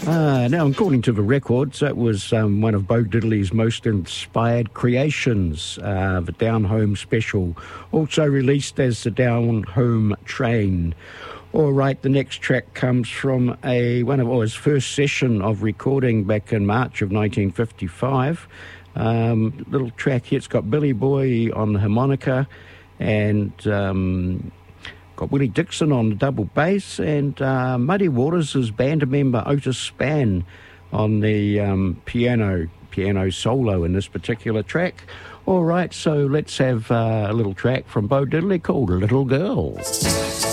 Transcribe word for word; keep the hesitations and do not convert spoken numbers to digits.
Uh, now, according to the records, that was um, one of Bo Diddley's most inspired creations, uh, the Down Home Special, also released as the Down Home Train. All right, the next track comes from a one of oh, his first session of recording back in March of nineteen fifty-five. Um, little track here, it's got Billy Boy on the harmonica and um, got Willie Dixon on the double bass and uh, Muddy Waters' band member Otis Spann on the um, piano, piano solo in this particular track. All right, so let's have uh, a little track from Bo Diddley called Little Girls.